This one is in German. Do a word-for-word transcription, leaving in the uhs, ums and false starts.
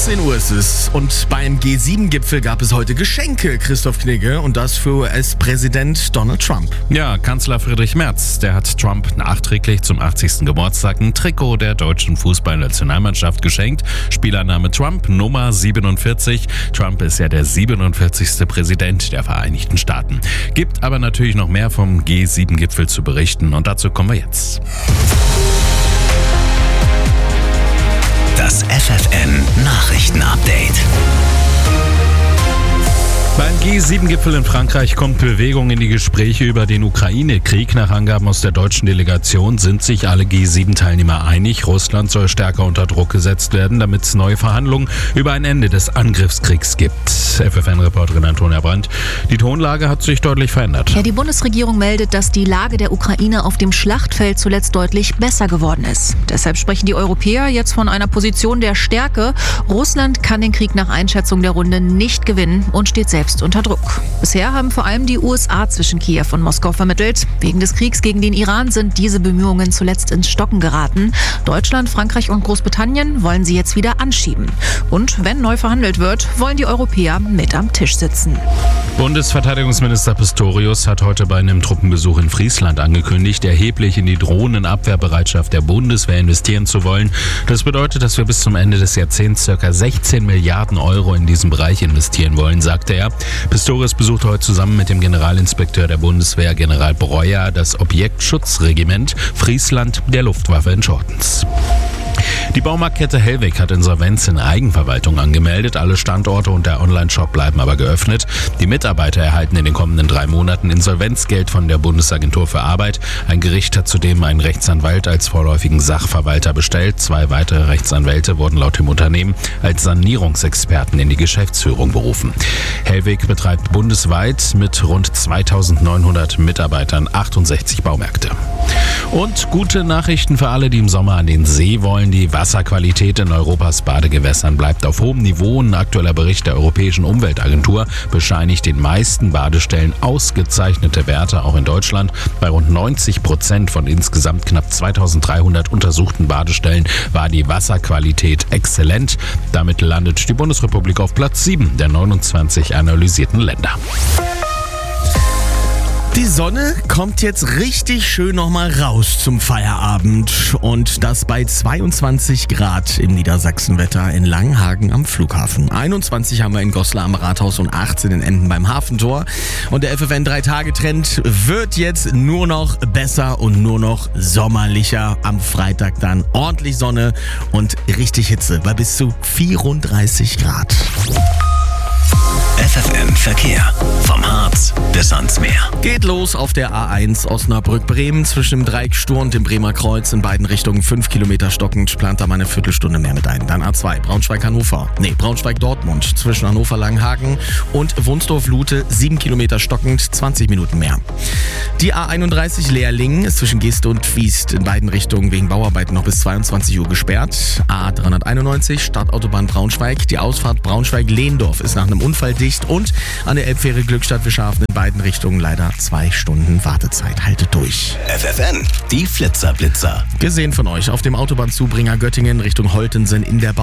achtzehn Uhr ist es und beim G sieben Gipfel gab es heute Geschenke, Christoph Knigge, und das für U S-Präsident Donald Trump. Ja, Kanzler Friedrich Merz, der hat Trump nachträglich zum achtzigsten Geburtstag ein Trikot der deutschen Fußballnationalmannschaft geschenkt. Spielername Trump, Nummer siebenundvierzig. Trump ist ja der siebenundvierzigste Präsident der Vereinigten Staaten. Gibt aber natürlich noch mehr vom G sieben Gipfel zu berichten und dazu kommen wir jetzt. Das F F N Nachrichten-Update. Beim G sieben Gipfel in Frankreich kommt Bewegung in die Gespräche über den Ukraine-Krieg. Nach Angaben aus der deutschen Delegation sind sich alle G sieben Teilnehmer einig. Russland soll stärker unter Druck gesetzt werden, damit es neue Verhandlungen über ein Ende des Angriffskriegs gibt. F F N-Reporterin Antonia Brandt. Die Tonlage hat sich deutlich verändert. Ja, die Bundesregierung meldet, dass die Lage der Ukraine auf dem Schlachtfeld zuletzt deutlich besser geworden ist. Deshalb sprechen die Europäer jetzt von einer Position der Stärke. Russland kann den Krieg nach Einschätzung der Runde nicht gewinnen und steht selbst unter Druck. Bisher haben vor allem die U S A zwischen Kiew und Moskau vermittelt. Wegen des Kriegs gegen den Iran sind diese Bemühungen zuletzt ins Stocken geraten. Deutschland, Frankreich und Großbritannien wollen sie jetzt wieder anschieben. Und wenn neu verhandelt wird, wollen die Europäer mit am Tisch sitzen. Bundesverteidigungsminister Pistorius hat heute bei einem Truppenbesuch in Friesland angekündigt, erheblich in die Drohnenabwehrbereitschaft der Bundeswehr investieren zu wollen. Das bedeutet, dass wir bis zum Ende des Jahrzehnts ca. sechzehn Milliarden Euro in diesen Bereich investieren wollen, sagte er. Pistorius besucht heute zusammen mit dem Generalinspekteur der Bundeswehr, General Breuer, das Objektschutzregiment Friesland der Luftwaffe in Schortens. Die Baumarktkette Hellweg hat Insolvenz in Eigenverwaltung angemeldet. Alle Standorte und der Online-Shop bleiben aber geöffnet. Die Mitarbeiter erhalten in den kommenden drei Monaten Insolvenzgeld von der Bundesagentur für Arbeit. Ein Gericht hat zudem einen Rechtsanwalt als vorläufigen Sachverwalter bestellt. Zwei weitere Rechtsanwälte wurden laut dem Unternehmen als Sanierungsexperten in die Geschäftsführung berufen. Hellweg betreibt bundesweit mit rund zweitausendneunhundert Mitarbeitern achtundsechzig Baumärkte. Und gute Nachrichten für alle, die im Sommer an den See wollen. Die Wasserqualität in Europas Badegewässern bleibt auf hohem Niveau. Ein aktueller Bericht der Europäischen Umweltagentur bescheinigt den meisten Badestellen ausgezeichnete Werte, auch in Deutschland. Bei rund neunzig Prozent von insgesamt knapp zweitausenddreihundert untersuchten Badestellen war die Wasserqualität exzellent. Damit landet die Bundesrepublik auf Platz sieben der neunundzwanzig analysierten Länder. Die Sonne kommt jetzt richtig schön nochmal raus zum Feierabend und das bei zweiundzwanzig Grad im Niedersachsenwetter in Langenhagen am Flughafen. einundzwanzig haben wir in Goslar am Rathaus und achtzehn in Emden beim Hafentor. Und der F F N drei Tage Trend wird jetzt nur noch besser und nur noch sommerlicher. Am Freitag dann ordentlich Sonne und richtig Hitze bei bis zu vierunddreißig Grad. F F N Verkehr. Vom Harz bis ans Meer. Geht los auf der A eins Osnabrück-Bremen zwischen dem Dreieck Stur und dem Bremer Kreuz in beiden Richtungen fünf Kilometer stockend. Plant da mal eine Viertelstunde mehr mit ein. Dann A zwei Braunschweig-Hannover. Nee, Braunschweig-Dortmund zwischen Hannover-Langenhagen und Wunsdorf-Lute sieben Kilometer stockend, zwanzig Minuten mehr. Die A einunddreißig Leerlingen ist zwischen Geeste und Twiest in beiden Richtungen wegen Bauarbeiten noch bis zweiundzwanzig Uhr gesperrt. A dreihunderteinundneunzig Stadtautobahn Braunschweig. Die Ausfahrt Braunschweig-Lehndorf ist nach einem Unfall dicht und an der Elbfähre Glückstadt Wischhafen in beiden Richtungen leider zwei Stunden Wartezeit. Haltet durch. F F N, die Flitzer Blitzer. Gesehen von euch auf dem Autobahnzubringer Göttingen Richtung Holtensen in der Bau